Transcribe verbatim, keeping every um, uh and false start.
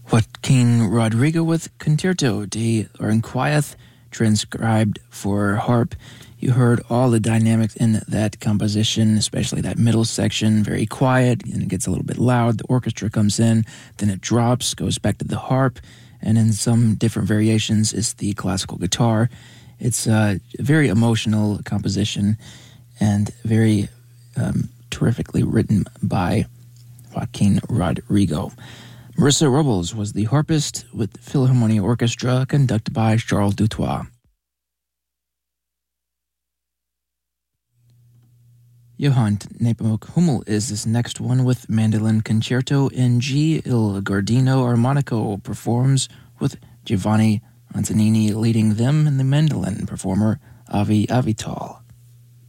Joaquin Rodrigo with Concerto de Aranjuez, transcribed for harp. You heard all the dynamics in that composition, especially that middle section, very quiet, and it gets a little bit loud. The orchestra comes in, then it drops, goes back to the harp, and in some different variations, it's the classical guitar. It's a very emotional composition and very um, terrifically written by Joaquin Rodrigo. Marissa Robles was the harpist with the Philharmonia Orchestra, conducted by Charles Dutoit. Johann Nepomuk Hummel is this next one with Mandolin Concerto in G. Il Giardino Armonico, performs with Giovanni Antonini leading them and the mandolin performer Avi Avital.